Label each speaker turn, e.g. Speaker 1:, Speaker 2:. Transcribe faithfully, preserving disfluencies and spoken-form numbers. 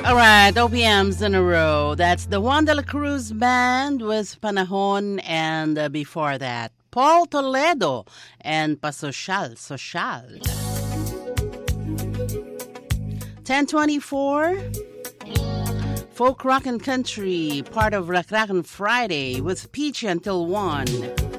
Speaker 1: All right, O P Ms in a row. That's the Juan de la Cruz Band with Panahon, and uh, before that, Paul Toledo and Pasosyal, Sosyal. ten twenty-four, Folk Rock and Country, part of Rakrakan Friday with Peachy until one.